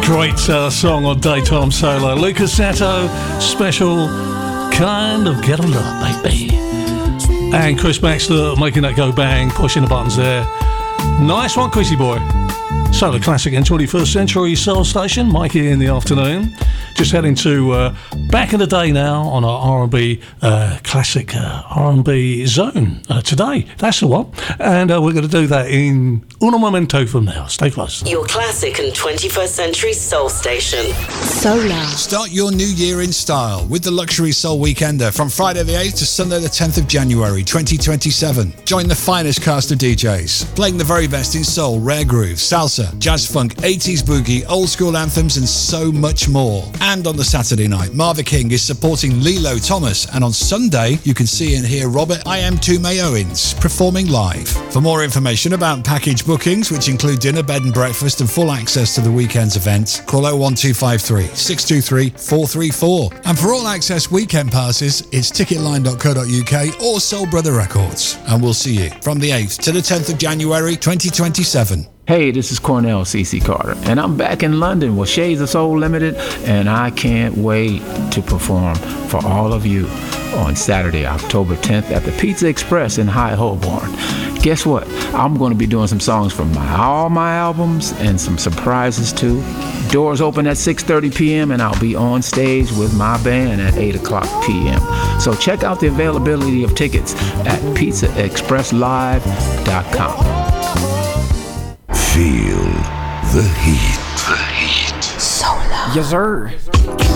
Great song on Daytime Solo. Lucas Sato, special kind of get on up, baby. And Chris Baxter making that go bang, pushing the buttons there. Nice one, Chrissy boy. Solo classic and 21st Century Soul Station. Mikey in the afternoon. Just heading to back in the day now on our R&B classic R&B zone today. That's the one. And we're going to do that in uno momento from now. Stay close. Your classic and 21st Century Soul Station. Solar. Start your new year in style with the Luxury Soul Weekender from Friday the 8th to Sunday the 10th of January 2027. Join the finest cast of DJs, playing the very best in soul, rare grooves, salsa, jazz funk, 80s boogie, old school anthems and so much more. And on the Saturday night, Marva King is supporting Lilo Thomas, and on Sunday you can see and hear Robert I Am Tume Owens performing live. For more information about package bookings, which include dinner, bed and breakfast and full access to the weekend's event, call 01253 623 434. And for all access weekend passes, it's ticketline.co.uk or Soul Brother Records. And we'll see you from the 8th to the 10th of January 2027. Hey, this is Cornell CC Carter, and I'm back in London with Shades of Soul Limited, and I can't wait to perform for all of you on Saturday, October 10th at the Pizza Express in High Holborn. Guess what? I'm going to be doing some songs from all my albums and some surprises too. Doors open at 6:30 p.m. and I'll be on stage with my band at 8 o'clock p.m. So check out the availability of tickets at pizzaexpresslive.com. Feel the heat. Solar. Yes, sir.